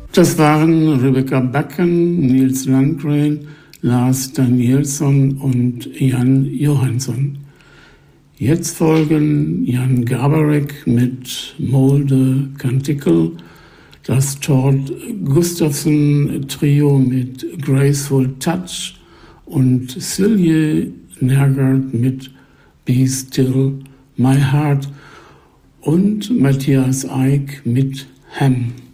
Das waren Rebecca Backen, Nils Landgren, Lars Danielsson und Jan Johansson. Jetzt folgen Jan Garbarek mit Molde Canticle, das Tord Gustafsson Trio mit Graceful Touch und Silje Nergard mit Be Still My Heart und Matthias Eick mit Ham.